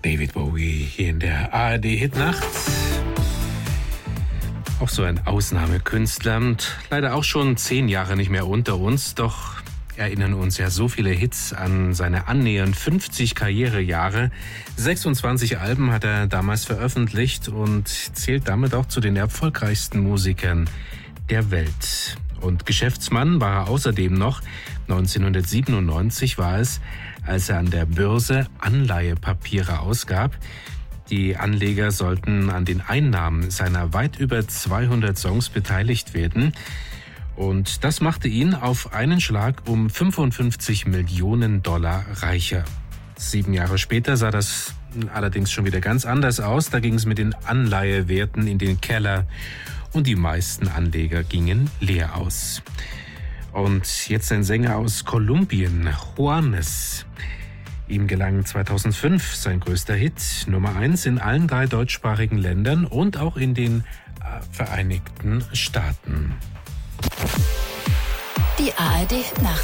David Bowie hier in der ARD-Hitnacht. Auch so ein Ausnahmekünstler und leider auch schon 10 Jahre nicht mehr unter uns. Doch erinnern uns ja so viele Hits an seine annähernd 50 Karrierejahre. 26 Alben hat er damals veröffentlicht und zählt damit auch zu den erfolgreichsten Musikern der Welt. Und Geschäftsmann war er außerdem noch. 1997 war es, als er an der Börse Anleihepapiere ausgab. Die Anleger sollten an den Einnahmen seiner weit über 200 Songs beteiligt werden. Und das machte ihn auf einen Schlag um $55 Millionen reicher. 7 Jahre später sah das allerdings schon wieder ganz anders aus. Da ging es mit den Anleihewerten in den Keller und die meisten Anleger gingen leer aus. Und jetzt ein Sänger aus Kolumbien, Juanes. Ihm gelang 2005 sein größter Hit, Nummer 1 in allen 3 deutschsprachigen Ländern und auch in den Vereinigten Staaten. Die ARD Nacht.